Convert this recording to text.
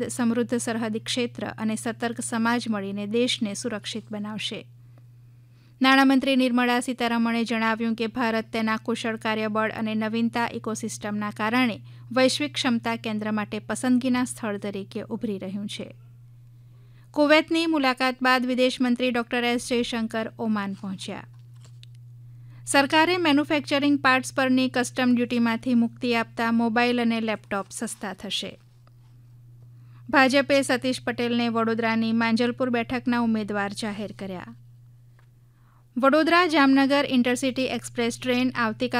આઝાદ, સમૃદ્ધ સરહદી ક્ષેત્ર અને સતર્ક સમાજ મળીને દેશને સુરક્ષિત બનાવશે. નાણામંત્રી નિર્મળા સીતારમણે જણાવ્યું કે ભારત તેના કુશળ કાર્યબળ અને નવીનતા ઇકોસિસ્ટમના કારણે વૈશ્વિક ક્ષમતા કેન્દ્ર માટે પસંદગીના સ્થળ તરીકે ઉભરી રહ્યું છે. કુવૈતની મુલાકાત બાદ વિદેશમંત્રી ડોક્ટર એસ જયશંકર ઓમાન પહોંચ્યા. સરકારે મેન્યુફેક્ચરિંગ પાર્ટ્સ પરની કસ્ટમ ડ્યુટીમાંથી મુક્તિ આપતા મોબાઈલ અને લેપટોપ સસ્તા થશે. ભાજપે સતીશ પટેલને વડોદરાની માંજલપુર બેઠકના ઉમેદવાર જાહેર કર્યા. Vadodara Jamnagar intercity express train આવતીકાલ